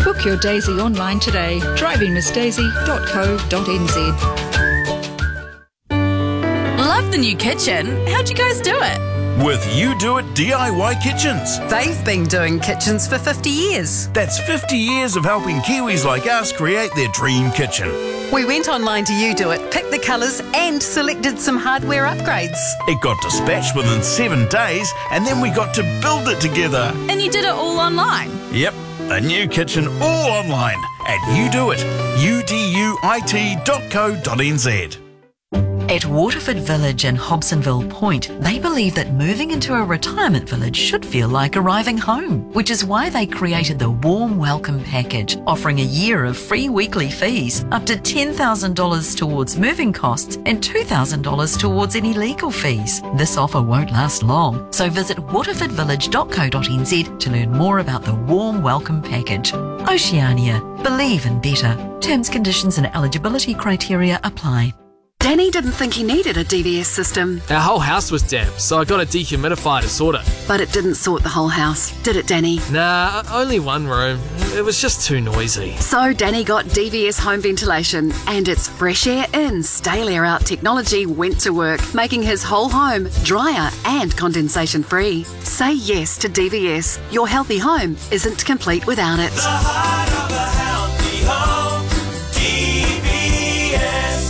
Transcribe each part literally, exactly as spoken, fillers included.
Book your Daisy online today. driving miss daisy dot co dot n z. Love the new kitchen. How'd you guys do it? With You Do It D I Y Kitchens. They've been doing kitchens for fifty years. That's fifty years of helping Kiwis like us create their dream kitchen. We went online to You Do It, picked the colours and selected some hardware upgrades. It got dispatched within seven days and then we got to build it together. And you did it all online? Yep, a new kitchen all online at You Do It, U D U I T dot co dot n z. At Waterford Village and Hobsonville Point, they believe that moving into a retirement village should feel like arriving home, which is why they created the Warm Welcome Package, offering a year of free weekly fees, up to ten thousand dollars towards moving costs and two thousand dollars towards any legal fees. This offer won't last long, so visit waterford village dot co dot n z to learn more about the Warm Welcome Package. Oceania. Believe in better. Terms, conditions and eligibility criteria apply. Danny didn't think he needed a D V S system. Our whole house was damp, so I got a dehumidifier to sort it. But it didn't sort the whole house, did it, Danny? Nah, only one room. It was just too noisy. So Danny got D V S home ventilation, and its fresh air in, stale air out technology went to work, making his whole home drier and condensation free. Say yes to D V S. Your healthy home isn't complete without it. The heart of a healthy home, D V S.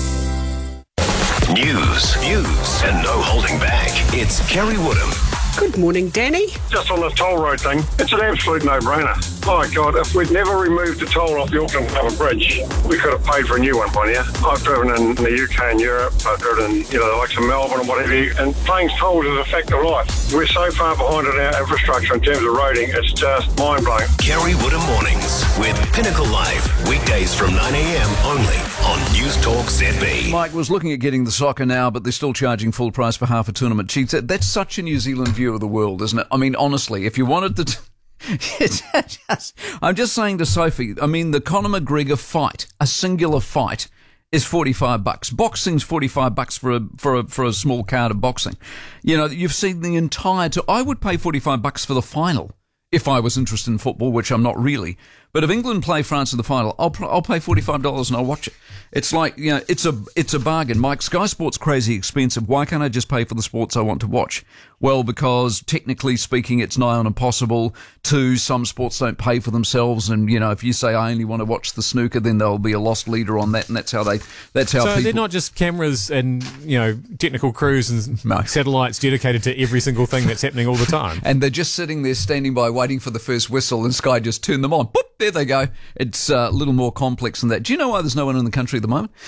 News, views, and no holding back. It's Kerry Woodham. Good morning, Danny. Just on the toll road thing, it's an absolute no-brainer. My God, if we'd never removed the toll off the Auckland Harbour Bridge, we could have paid for a new one by now. I've driven in the U K and Europe, I've driven in, you know, the likes of Melbourne and whatever, and paying tolls is a fact of life. We're so far behind in our infrastructure in terms of roading, it's just mind-blowing. Kerry Woodham Mornings with Pinnacle Live. Weekdays from nine a.m. only on News Talk Z B. Mike was looking at getting the soccer now, but they're still charging full price for half a tournament. Gee, that's such a New Zealand view of the world, isn't it? I mean, honestly, if you wanted to... T- it's just, I'm just saying to Sophie, I mean, the Conor McGregor fight, a singular fight, is forty-five bucks. Boxing's forty-five bucks for a, for a, for a small card of boxing. You know, you've seen the entire... T- I would pay forty-five bucks for the final if I was interested in football, which I'm not really. But if England play France in the final, I'll I'll pay forty-five dollars and I'll watch it. It's like, you know, it's a it's a bargain. Mike, Sky Sport's crazy expensive. Why can't I just pay for the sports I want to watch? Well, because technically speaking, it's nigh on impossible. Two, some sports don't pay for themselves, and you know, if you say I only want to watch the snooker, then there'll be a lost leader on that, and that's how they that's how. So people... they're not just cameras and you know technical crews and no. satellites dedicated to every single thing that's happening all the time, and they're just sitting there standing by waiting for the first whistle, and Sky just turn them on. Boop, there they go. It's uh, a little more complex than that. Do you know why there's no one in the country at the moment?